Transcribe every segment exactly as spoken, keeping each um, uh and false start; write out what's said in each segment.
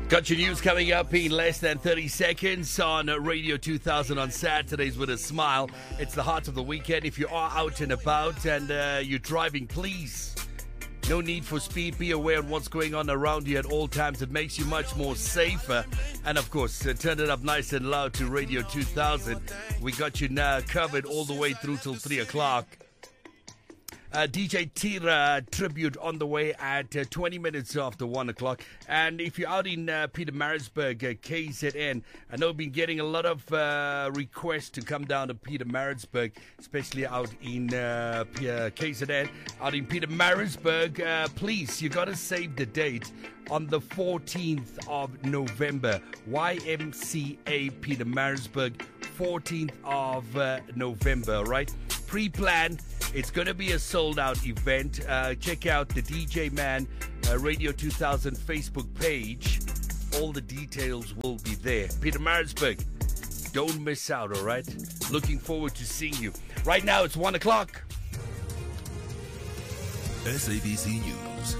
Got your news coming up in less than thirty seconds on Radio two thousand on Saturdays with a smile. It's the heart of the weekend. If you are out and about and uh, you're driving, please, no need for speed. Be aware of what's going on around you at all times. It makes you much more safer. And of course, uh, turn it up nice and loud to Radio two thousand. We got you now covered all the way through till three o'clock. Uh, D J Tira tribute on the way at uh, twenty minutes after one o'clock. And if you're out in uh, Pietermaritzburg, uh, K Z N, I know we've been getting a lot of uh, requests to come down to Pietermaritzburg, especially out in uh, P- uh, K Z N, out in Pietermaritzburg. Uh, please, you got to save the date on the fourteenth of November. Y M C A Pietermaritzburg, fourteenth of uh, November, right? Pre-plan. It's going to be a sold-out event. Uh, check out the D J Man uh, Radio two thousand Facebook page. All the details will be there. Pietermaritzburg, don't miss out, all right? Looking forward to seeing you. Right now, it's one o'clock. S A B C News.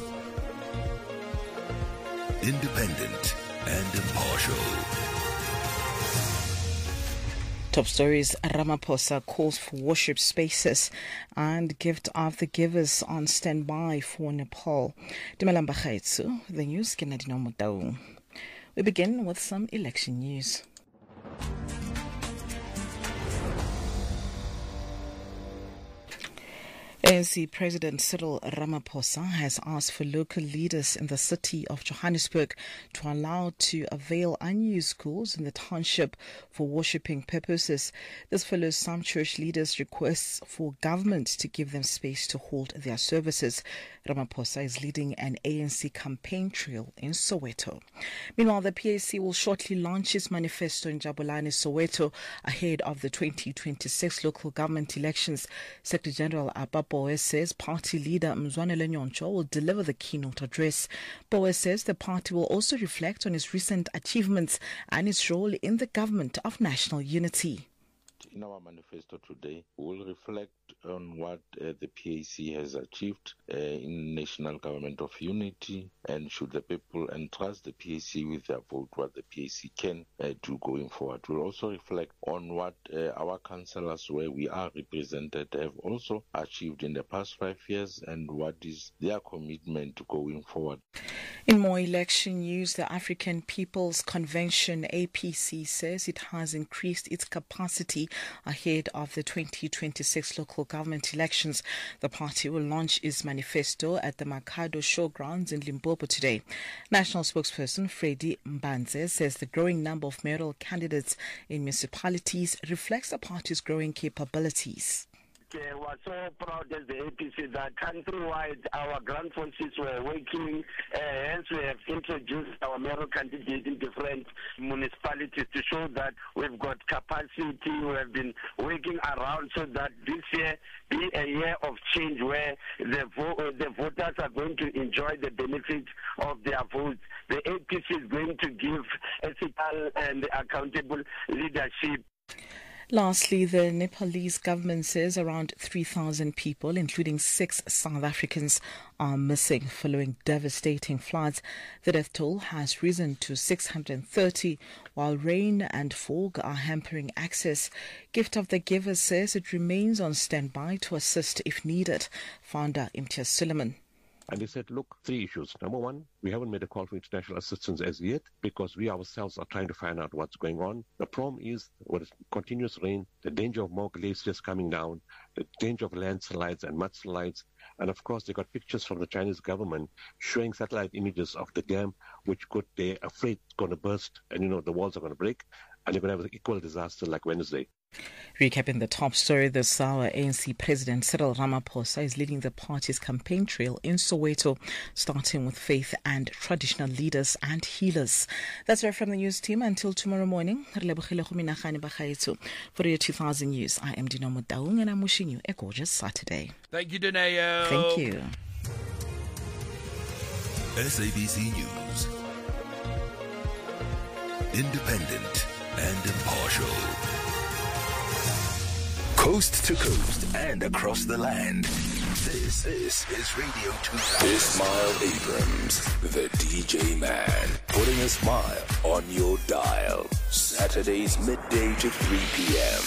Independent and impartial. Top stories. Ramaphosa calls for worship spaces and gift of the givers on standby for Nepal. Dumelang bagaetsho, the news ke Nadine Motau. We begin with some election news. A N C President Cyril Ramaphosa has asked for local leaders in the city of Johannesburg to allow to avail unused schools in the township for worshipping purposes. This follows some church leaders' requests for government to give them space to hold their services. Ramaphosa is leading an A N C campaign trail in Soweto. Meanwhile, the P A C will shortly launch its manifesto in Jabulani, Soweto, ahead of the twenty twenty-six local government elections. Secretary General Abba Bowe says party leader Mzwanele Nyoncho will deliver the keynote address. Bowe says the party will also reflect on its recent achievements and its role in the government of national unity. In our manifesto today, we will reflect on what uh, the P A C has achieved uh, in national government of unity, and should the people entrust the P A C with their vote, what the P A C can uh, do going forward. We'll also reflect on what uh, our councillors, where we are represented, have also achieved in the past five years and what is their commitment going forward. In more election news, the African People's Convention, A P C, says it has increased its capacity ahead of the twenty twenty-six local government elections. The party will launch its manifesto at the Makado Showgrounds in Limpopo today. National spokesperson Freddie Mbanze says the growing number of mayoral candidates in municipalities reflects the party's growing capabilities. We were so proud as the A P C that countrywide our ground forces were working, uh, hence we have introduced our mayoral candidate in different municipalities to show that we've got capacity. We have been working around so that this year be a year of change where the, vo- uh, the voters are going to enjoy the benefits of their votes. The A P C is going to give ethical and accountable leadership. Lastly, the Nepalese government says around three thousand people, including six South Africans, are missing following devastating floods. The death toll has risen to six hundred thirty, while rain and fog are hampering access. Gift of the Giver says it remains on standby to assist if needed. Founder Imtiaz Suleiman. And they said, look, three issues. Number one, we haven't made a call for international assistance as yet because we ourselves are trying to find out what's going on. The problem is with continuous rain, the danger of more glaciers coming down, the danger of landslides and mudslides. And of course, they got pictures from the Chinese government showing satellite images of the dam, which could, they're afraid it's going to burst and, you know, the walls are going to break and you're going to have an equal disaster like Wednesday. Recapping the top story this hour, A N C President Cyril Ramaphosa is leading the party's campaign trail in Soweto, starting with faith and traditional leaders and healers. That's right from the news team. Until tomorrow morning, for Radio two thousand News, I am Dino Modaung and I'm wishing you a gorgeous Saturday. Thank you, Dineo. Thank you. S A B C News. Independent and impartial. Coast to coast and across the land. This, this is Radio two thousand. Ismail Abrams, the D J man, putting a smile on your dial. Saturdays midday to three p.m.